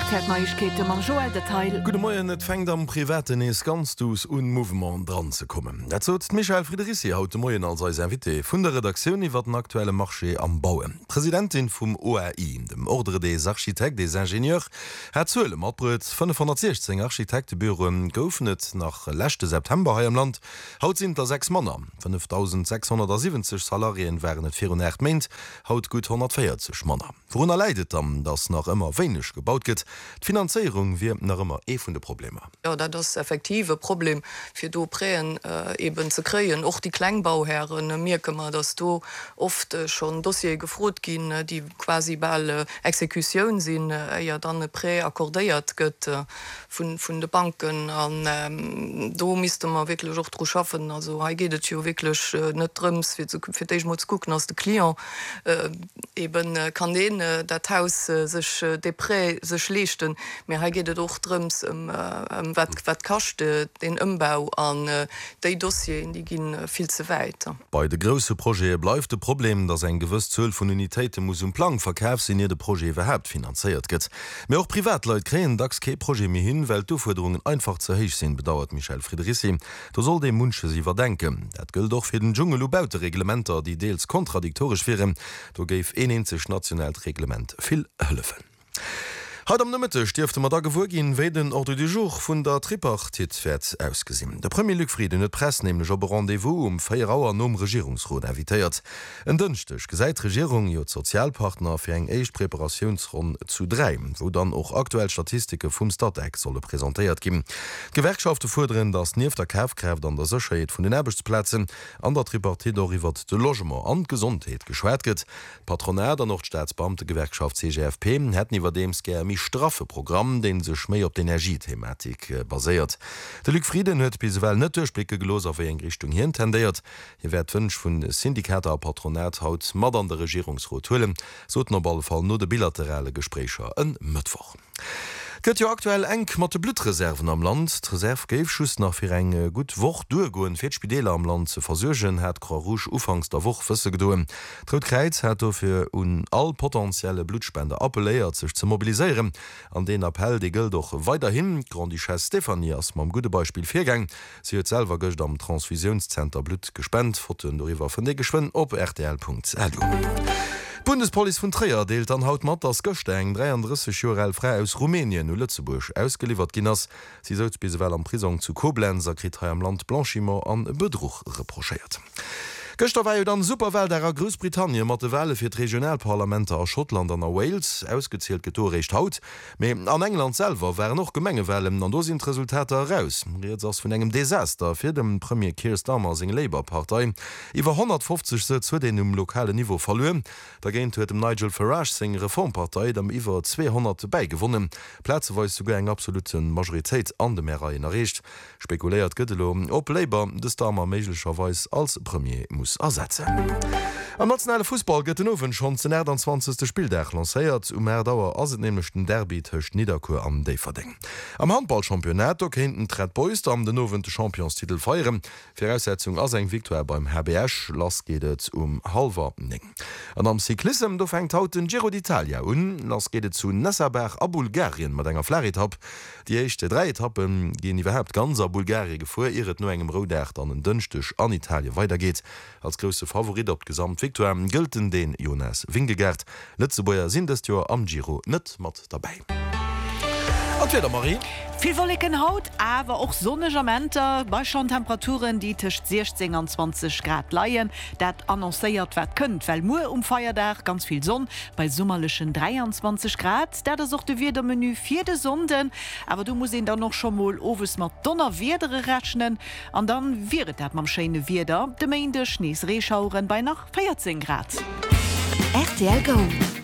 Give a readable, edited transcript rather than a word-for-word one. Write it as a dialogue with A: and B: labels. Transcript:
A: Neuigkeiten am Joel Detail.
B: Gute Morgen, et fängt am privaten ees ganz dus un Movement dran zu kommen. Dat zot Michael Friedrichsi heute Morgen als Invité vun der Redaktion iwwer den aktuelle Marché am Bauen. Präsidentin vom ORI, dem Ordre des Architectes des Ingenieurs, hat zuele matbrut 516 Architektebüren geöffnet nach letzte September hier im Land. Haut sind da 6 Männer. 5.670 Salarien wären et 408 Meint, haut gut 140 Männer. Worunter leidet dann, dass noch immer wenig gebaut geht? Die Finanzierung wird noch immer von den Problemen.
C: Ja, das effektive Problem für die Präen eben zu kriegen. Auch die Kleinbauherren merken wir, dass du oft schon Dossier gefroht gehen, die quasi bei Exekution sind, ja dann Prä akkordiert wird von den Banken. Und da müsste man wirklich auch drauf schaffen. Also hier geht es ja wirklich nicht darum, für dich mal zu gucken, dass der Klient eben kann das Haus sich die Prä sich leisten. Mir ha geht doch drums wat kachte den Umbau an die Dossier die gehen viel zu weiter.
B: Bei de grosse Projekt bleibt de Problem, dass ein gewisse Zahl von Unitäten muss Plan verkaufssignierte Projekt überhaupt finanziert geht. Mir auch Privatleute kreen dax kein Projekt mehr hin, weil die Forderungen einfach zu hoch sind, bedauert Michael Friedrichsi. Da soll dem Munsche sie verdenken. Das gilt doch für den Dschungel ubaute Reglementer, die deels kontradiktorisch wären. Da gäf ein einziges nationales Reglement viel helfen. Heute am Mitte stirfte man da gewurgin, wie den Ordre du Jour von der Tripartite wird ausgesehen. Der Premier Luc Frieden hat Presse nämlich auf Rendezvous 4 Uhr nom Regierungsrat invitiert. Ein dünstig gesagt Regierung jod Sozialpartner für eine erste Präparationsrunde zu 3, wo dann auch aktuell Statistiken vom Stadteck solle präsentiert geben. Gewerkschaften fordern, dass neben der Kaufkraft an der Sicherheit von den Arbeitsplätzen an der Tripartite darüber de Logement an Gesundheit geschwert wird. Patronat der Nordstaatsbeamte Gewerkschaft CGFP hätten über dem straffe Programm, den sech méi op d Energiethematik basiert. De Luc Frieden huet biswell net Durchblicke gelos auf eng Richtung hier intendiert. Hier werd wünsch vun Syndikater a Patronat haut mat an der Regierungsrot hullen, soten op alle Fall no de bilaterale Gesprächer en Mittwoch. Gëtt jo aktuell eng mat de Blutreserven am Land. D'Reserv Geefschuss nach fir eng gut Woch duergoen fir d'Spideler am Land ze versurgen, hat Croix Rouge ufangs der Woch fësse gedoen. Trautkreiz hat fir un all potenzielle Blutspende appelléiert sech ze mobiliseieren. An den Appell de gëll doch weiterhin Grandduchesse Stephanie ass mam gute Beispiel firgang. Sie huet selwer gëcht am Transfusionscenter Blut gespent, foten doiwwer vun de geschwen op rtl.lu. Bundespolizei von Trier deelt an haut mat das Göchte eng 33 Jahre frei aus Rumänien und Lützeburg ausgeliefert ginnners. Sie sollt biswell am Prison zu Koblenz krit am Land Blanchiment an Betrug reprochiert. Gestern war dann Superwahl der Großbritannien mat de Welle fir d Regionalparlamente a Schottland an Wales ausgezielt getorecht haut. Me an England selber wären noch Gemengewellen an do sind Resultate heraus. Jetzt ass vun engem Desaster fir dem Premier Keir Starmer seg Labour-Partei. Iwer 150 zu den lokale Niveau verloren. Da géint huet dem Nigel Farage seg Reformpartei dem iwwer 200 beigewonnen. Plätze war sogar eng absoluten Majoritéit an de Meereien errecht. Spekuléiert Gëttelo op Labour de Starmer méiglecherweis als Premier muss ersetzen. Am nationale Fußball gëtt den Owen schon zum 20. Spieldach lancéiert Dauer as et nämlichchten Derby tëcht Niederkur am Deverding. Am Handballchampionat hinten tret Boys am den Owen de Championstitel feieren. Voraussetzung as eng Viktoire beim HBS lass gehtt halber Ning. An am Cyklism do fängt haut den Giro d'Italia lass gehtt zu Nassaberg a Bulgarien mat enger Flaritap. Die echte 3 Etappen gehen iwwerhaft ganz a Bulgarie vor iret no engem Rodert an den dünchtech an Italien weitergeht. Als größte Favorit op Gesamtviktoire gilten den Jonas Wingegaard. Lützebäuer sind es jo am Giro net mat dabei. Wieder Marie.
A: Viel wolligen Haut, aber auch Sonnenjamenter, bei schon Temperaturen, die zwischen 16 und 20 Grad leiien. Das annonciert wird könnt, weil nur Feiertag ganz viel Sonne, bei sommerlichen 23 Grad. Das ist auch der Wiedermenü für die Sonden. Aber du musst ihn dann noch schon mal overs mit Donnerwiedere rechnen. Und dann wird das am schönen Wieder. Der Meinde Schneesrehschauren bei nach 14 Grad.
D: RTL Go.